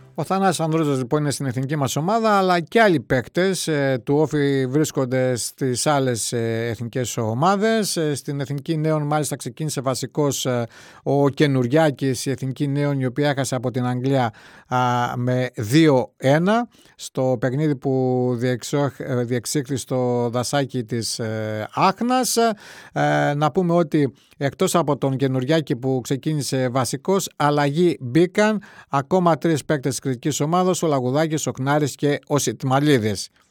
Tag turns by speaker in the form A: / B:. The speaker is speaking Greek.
A: Ο Θανάσης Ανδρούζος λοιπόν είναι στην εθνική μας ομάδα, αλλά και άλλοι παίκτες του Όφη βρίσκονται στις άλλες εθνικές ομάδες. Στην εθνική νέων μάλιστα ξεκίνησε βασικός ο Καινουριάκης, η εθνική νέων η οποία έχασε από την Αγγλία με 2-1 στο παιχνίδι που διεξήχθη στο δασάκι της Άχνας. Να πούμε ότι εκτός από τον Καινουριάκη που ξεκίνησε βασικός, αλλαγή μπήκαν ακόμα 3 παίκτες της κριτικής ομάδας, ο Λαγουδάκης, ο Κνάρης και ο Σιτμαλίδης.